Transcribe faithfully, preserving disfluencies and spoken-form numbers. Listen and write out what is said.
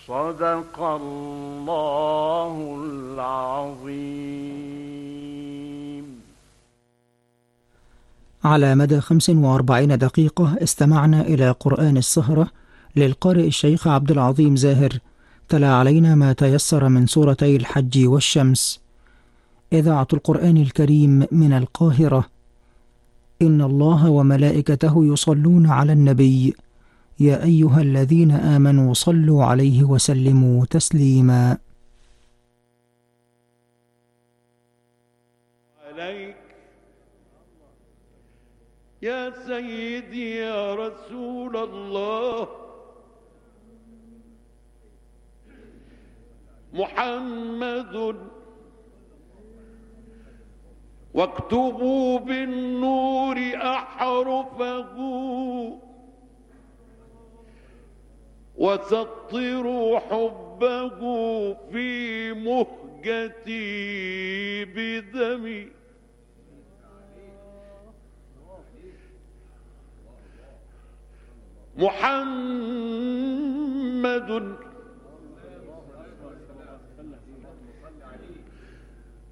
صدق الله العظيم. على مدى خمس وأربعين دقيقة استمعنا إلى قرآن السهرة للقارئ الشيخ عبد العظيم زاهر، تلا علينا ما تيسر من سورتي الحج والشمس. إذاعة القرآن الكريم من القاهرة. إن الله وملائكته يصلون على النبي، يا أيها الذين آمنوا صلوا عليه وسلموا تسليما. عليك يا سيدي يا رسول الله محمد، واكتبوا بالنور أحرفه وسطروا حبه في مهجتي بدمي. محمد